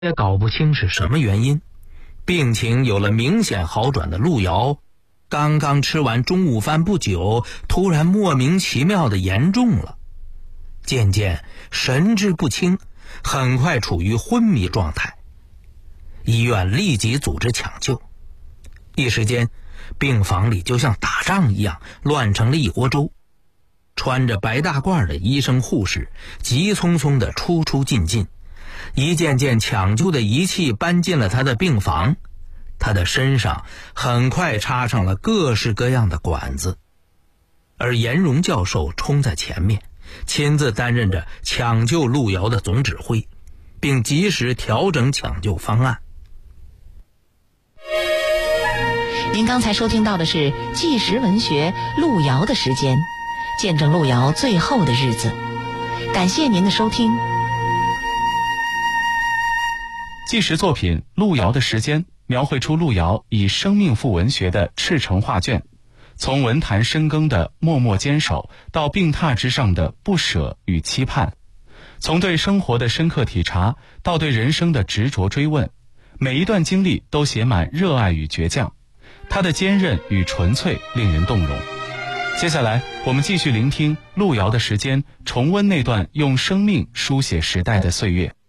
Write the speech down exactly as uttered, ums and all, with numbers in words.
也搞不清是什么原因，病情有了明显好转的路遥，刚刚吃完中午饭不久，突然莫名其妙的严重了，渐渐神志不清，很快处于昏迷状态。医院立即组织抢救，一时间病房里就像打仗一样，乱成了一锅粥。穿着白大褂的医生护士急匆匆地出出进进，一件件抢救的仪器搬进了他的病房，他的身上很快插上了各式各样的管子，而严荣教授冲在前面，亲自担任着抢救路遥的总指挥，并及时调整抢救方案。 您刚才收听到的是纪实文学《路遥的时间》，见证路遥最后的日子。感谢您的收听。 纪实作品《路遥的时间》描绘出路遥以生命赋文学的赤诚画卷，从文坛深耕的默默坚守，到病榻之上的不舍与期盼，从对生活的深刻体察，到对人生的执着追问，每一段经历都写满热爱与倔强，他的坚韧与纯粹令人动容。接下来我们继续聆听路遥的时间，重温那段用生命书写时代的岁月。